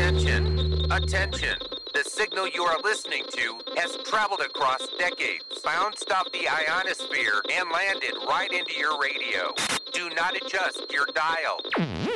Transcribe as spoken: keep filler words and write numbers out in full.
Attention, attention. The signal you are listening to has traveled across decades, bounced off the ionosphere, and landed right into your radio. Do not adjust your dial.